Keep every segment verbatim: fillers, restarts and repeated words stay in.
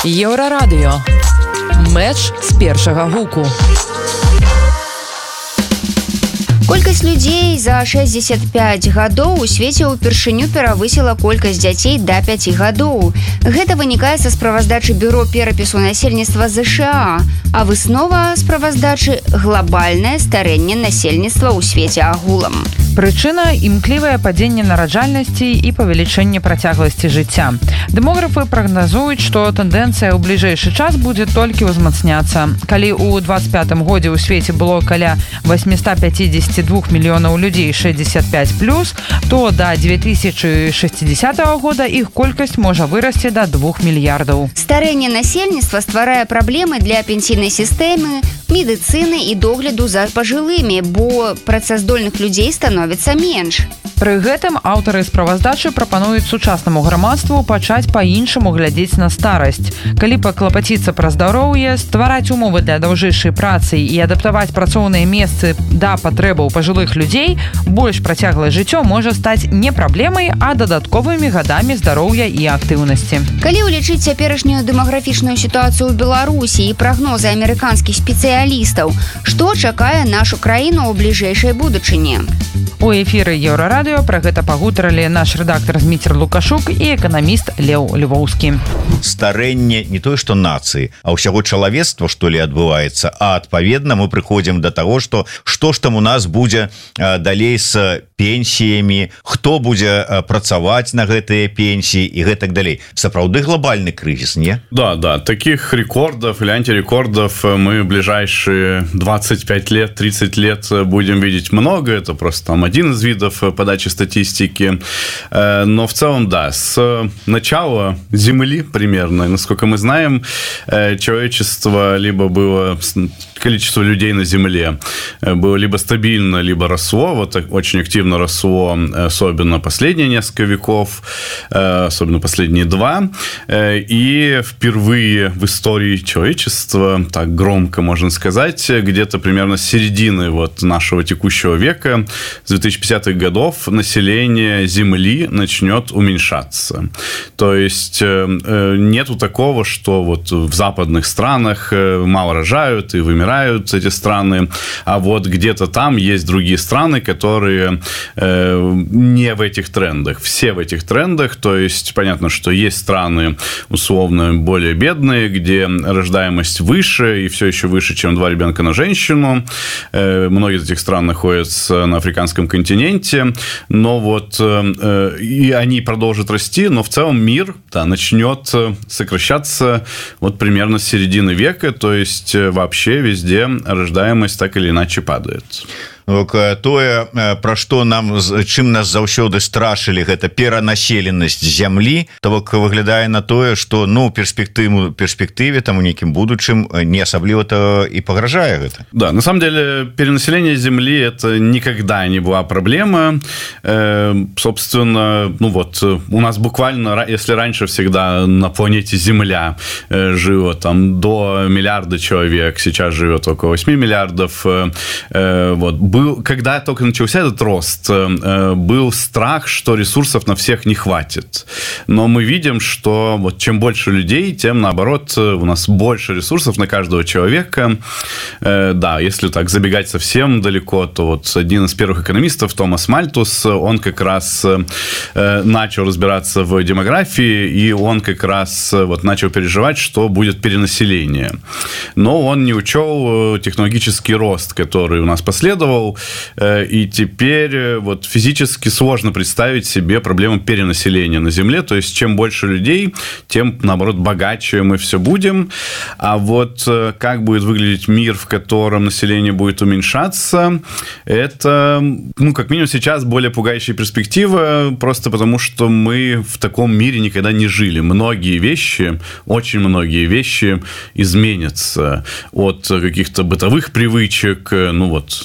Еўрарадыё. Мэч з першага гуку. Колькасць людзей за шэсцьдзесят пяць гадоў у свеце ўпершыню перавысіла колькасць дзяцей да пяці гадоў. Гэта вынікае са справаздачы бюро перапісу насельніцтва ЗША, а выснова справаздачы глобальнае старэнне насельніцтва ў свеце агулам. Прычына – імклівае падзенне нараджальнасці і павелічэнне працягласці жыцця. Дэмографы прагназуюць, што тэндэнцыя ў бліжэйшы час будзе толькі ўзмацняцца. Калі ў дваццаць пятым годзе ў свеце было каля восемьсот пятьдесят два мільёнаў людзей шэсцьдесят пять плюс, то да две тысячи шестидесятого года іх колькасць можа вырасці да двух мільярдаў. Старэнне насельніцтва стварае праблемы для пенсійнай сістэмы, медыцыны і догляду за пажылымі, бо працаздольных людзей становіцца менш. Пры гэтым аўтары справаздачы прапануюць сучаснаму грамадству пачаць па-іншаму глядзець на старасць. Калі паклапаціцца пра здароўе, ствараць умовы для даўжэйшай працы і адаптаваць працоўныя месцы да патрэбаў пажылых людзей, больш працяглае жыццё можа стаць не праблемай, а дадатковымі гадамі здароўя і актыўнасці. Калі ўлічыць цяперашнюю дэмаграфічную сітуацыю ў Беларусі і прагнозы амерыканскіх спецыялістаў, што чакае нашу краіну ў бліжэйшай будучыні? У эфіры Еўрарадыё пра гэта пагутарылі наш рэдактар Зміцер Лукашук і эканаміст Леў Львоўскі. Старэнне не тое, што нацыі, а ўсяго чалавецтва, што ли, адбываецца, а адпаведна мы прыходзім да таго, што што ж там у нас будзе а, далей з пенсіямі, хто будзе а, працаваць на гэтыя пенсіі і гэтак далей. Сапраўды глобальны крызіс, не? Да, да, таких рекордов или антирекордов мы в ближайшие двадцать пять лет, тридцать лет будем видеть много. Это просто там один из видов подачи статистики. Но в целом, да, с начала Земли примерно, насколько мы знаем, человечество либо было... количество людей на Земле было либо стабильно, либо росло, вот очень активно росло, особенно последние несколько веков, особенно последние два, и впервые в истории человечества, так громко можно сказать, где-то примерно с середины вот нашего текущего века, с две тысячи пятидесятых годов, население Земли начнет уменьшаться. То есть нету такого, что вот в западных странах мало рожают и вымирают эти страны, а вот где-то там есть другие страны, которые э, не в этих трендах. Все в этих трендах, то есть понятно, что есть страны условно более бедные, где рождаемость выше и все еще выше, чем два ребенка на женщину. Э, многие из этих стран находятся на африканском континенте, но вот э, и они продолжат расти, но в целом мир да, начнет сокращаться вот примерно с середины века, то есть вообще везде где рождаемость так или иначе падает. Тое, пра што нам, чым нас заўсёды страшылі, гэта перанаселенасць зямлі, то бок выглядае на тое, што ну перспектыву перспектыве там у нейкім будучым не асабліва-то і пагражае гэта. Да, на самом деле перенаселение земли это никогда не была проблема. Э, собственно, ну вот у нас буквально, если раньше всегда на планете Земля э, жило там до миллиарда человек, сейчас живет около восьми миллиардов. Э, вот был, когда только начался этот рост, был страх, что ресурсов на всех не хватит. Но мы видим, что вот чем больше людей, тем, наоборот, у нас больше ресурсов на каждого человека. Да, если так забегать совсем далеко, то вот один из первых экономистов, Томас Мальтус, он как раз начал разбираться в демографии, и он как раз вот начал переживать, что будет перенаселение. Но он не учел технологический рост, который у нас последовал, и теперь вот физически сложно представить себе проблему перенаселения на Земле, то есть чем больше людей, тем, наоборот, богаче мы все будем, а вот как будет выглядеть мир, в котором население будет уменьшаться, это, ну, как минимум сейчас более пугающая перспектива, просто потому что мы в таком мире никогда не жили. Многие вещи, очень многие вещи изменятся от каких-то бытовых привычек, ну вот, не знаю, например,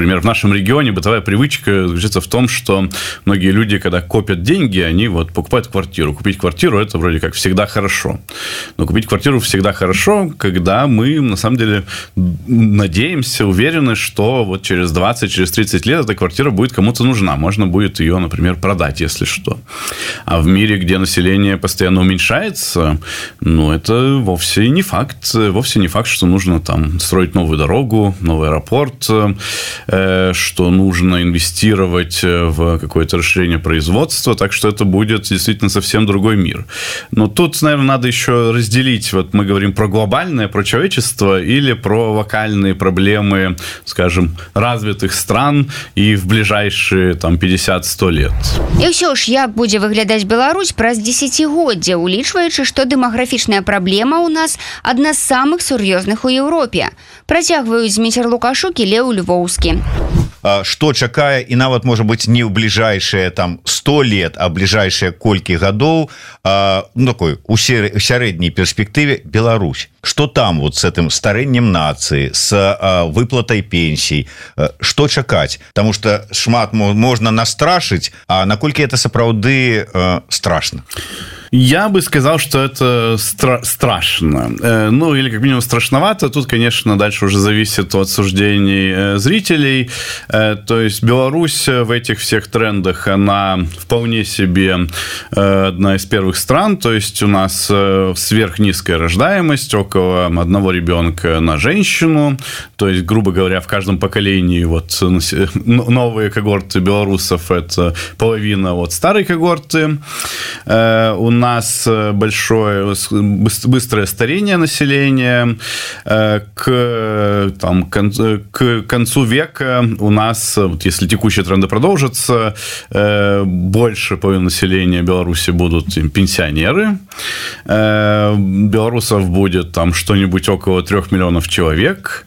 например, в нашем регионе бытовая привычка заключается в том, что многие люди, когда копят деньги, они вот покупают квартиру. Купить квартиру – это вроде как всегда хорошо. Но купить квартиру всегда хорошо, когда мы, на самом деле, надеемся, уверены, что вот через двадцать, через тридцать лет эта квартира будет кому-то нужна. Можно будет ее, например, продать, если что. А в мире, где население постоянно уменьшается, ну, это вовсе не факт. Вовсе не факт, что нужно там строить новую дорогу, новый аэропорт, э, что нужно инвестировать в какое-то расширение производства. Так что это будет действительно совсем другой мир. Но тут, наверное, надо еще разделить. Вот мы говорим про глобальное, про человечество или про локальные проблемы, скажем, развитых стран и в ближайшие там пятьдесят-сто лет. І ўсё ж, як будзе выглядаць Беларусь праз дзесяцігоддзе, улічваючы, што дэмаграфічная праблема ў нас адна з самых сур'ёзных у Еўропе. Працягваюць Зміцер Лукашук і Леў Львоўскі. Что чакае і нават можа быть не ў бліжэйшыя там сто лет, а бліжэйшыя колькі гадоў, ну, такой у сярэдняй перспектыве Беларусь. Что там вот с этим старэннем нации, с выплатой пенсий, что чакаць? Потому что шмат можно настрашыць, а наколькі это сапраўды страшно? Я бы сказал, что это стра- страшно. Э, ну, или как минимум страшновато. Тут, конечно, дальше уже зависит от суждений э, зрителей. Э, то есть Беларусь в этих всех трендах, она вполне себе э, одна из первых стран. То есть у нас э, сверхнизкая рождаемость, около одного ребенка на женщину. То есть, грубо говоря, в каждом поколении вот новые когорты белорусов – это половина вот старой когорты. Э, у У нас большое, быстрое старение населения. К, там, к концу века у нас, вот если текущие тренды продолжатся, больше половины населения Беларуси будут пенсионеры. Белорусов будет там что-нибудь около трех миллионов человек.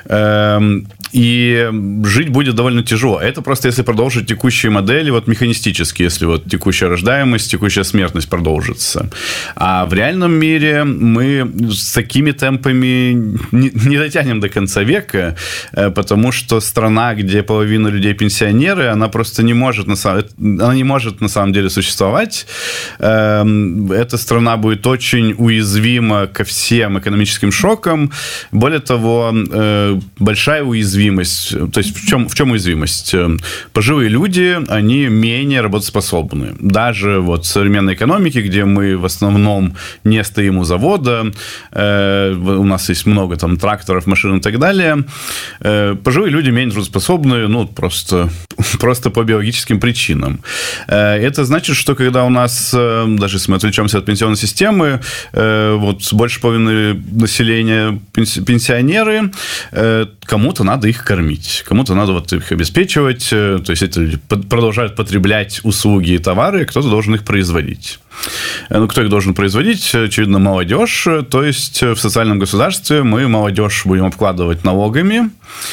И жить будет довольно тяжело. Это просто если продолжить текущие модели, вот механистически, если вот текущая рождаемость, текущая смертность продолжится. А в реальном мире мы с такими темпами не, не дотянем до конца века, потому что страна, где половина людей пенсионеры, она просто не может на самом, она не может на самом деле существовать. Эта страна будет очень уязвима ко всем экономическим шокам. Более того, большая уязвимость. То есть в чем, в чем уязвимость? Пожилые люди, они менее работоспособны. Даже вот в современной экономике, где мы в основном не стоим у завода, э, у нас есть много там тракторов, машин и так далее, э, пожилые люди менее работоспособны, ну, просто, просто по биологическим причинам. Э, это значит, что когда у нас, э, даже если мы отвлечемся от пенсионной системы, э, вот больше половины населения пенсионеры, э, кому-то надо их кормить, кому-то надо вот их обеспечивать, то есть эти люди продолжают потреблять услуги и товары, кто-то должен их производить. Ну, кто их должен производить? Очевидно, молодежь. То есть в социальном государстве мы молодежь будем обкладывать налогами.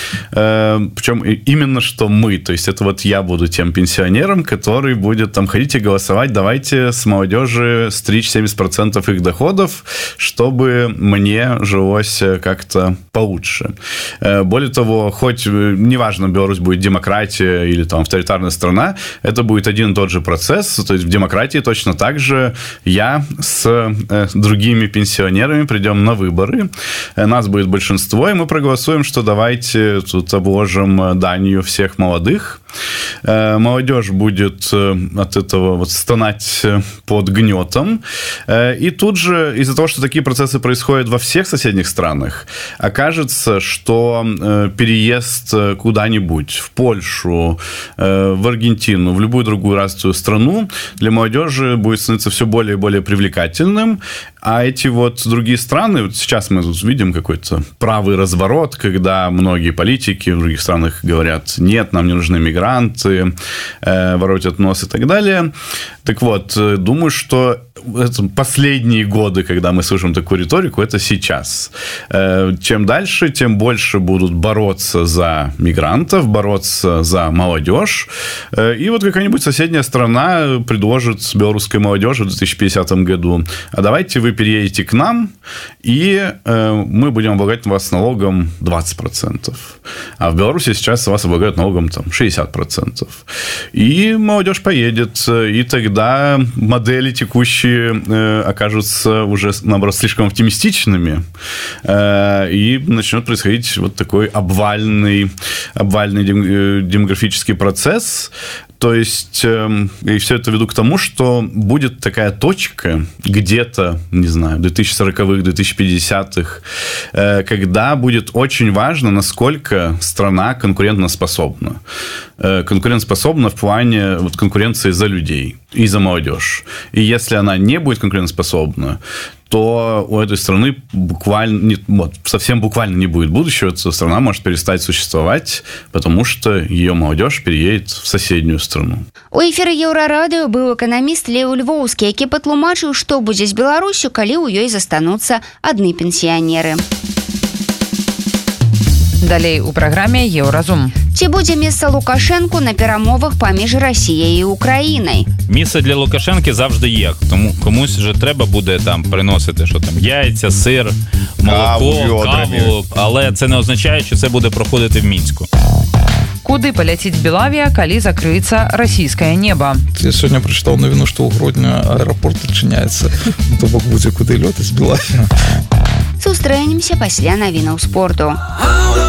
Причем именно что мы. То есть это вот я буду тем пенсионером, который будет там ходить и голосовать. Давайте с молодежи стричь семьдесят процентов их доходов, чтобы мне жилось как-то получше. Более того, хоть неважно, Беларусь будет демократия или там авторитарная страна, это будет один и тот же процесс. То есть в демократии точно так же я с э, другими пенсионерами придем на выборы. Нас будет большинство, и мы проголосуем, что давайте тут обложим данью всех молодых. Э, молодежь будет э, от этого вот стонать под гнетом. Э, и тут же из-за того, что такие процессы происходят во всех соседних странах, окажется, что э, переезд куда-нибудь, в Польшу, э, в Аргентину, в любую другую развитую страну для молодежи будет становиться все более и более привлекательным, а эти вот другие страны, вот сейчас мы тут видим какой-то правый разворот, когда многие политики в других странах говорят, нет, нам не нужны мигранты, э, воротят нос и так далее. Так вот, думаю, что это последние годы, когда мы слышим такую риторику, это сейчас. Э, чем дальше, тем больше будут бороться за мигрантов, бороться за молодежь. Э, и вот какая-нибудь соседняя страна предложит белорусской молодежи в две тысячи пятидесятом году, а давайте вы переедете к нам, и э, мы будем облагать вас налогом двадцать процентов. А в Беларуси сейчас вас облагают налогом там, шестьдесят процентов. И молодежь поедет, и тогда модели текущие э, окажутся уже, наоборот, слишком оптимистичными, э, и начнет происходить вот такой обвальный, обвальный демографический процесс. То есть, э, и все это веду к тому, что будет такая точка где-то, не знаю, в две тысячи сороковых, две тысячи пятидесятых, э, когда будет очень важно, насколько страна конкурентоспособна. Э, конкурентоспособна в плане вот, конкуренции за людей и за молодежь. И если она не будет конкурентоспособна, то у этой страны буквально, не, вот, совсем буквально не будет будущего. Эта страна может перестать существовать, потому что ее молодежь переедет в соседнюю страну. У эфіры Еўрарадыё быў эканаміст Леў Львоўскі, які патлумачыў, што будзе з Беларусю, калі ў ёй застануцца адны пенсіянеры. Далей у праграме Еўразум. Ці будзе месца Лукашэнку на перамовах паміж Расіяй і Українай? Місце для Лукашенки завжди є. Тому комусь же треба буде там приносити, що там яйця, сир, молоко, каву, але це не означає, що це буде проходити в Мінську. Куды паляціць Белавія, калі закрыецца расійскае неба? Я сёння прачытаў навіну, што ў Гродня аэрапорт адчыняецца. То бок будзе куды лётаць Белавія. Сустрэнемся пасля навінаў спорту.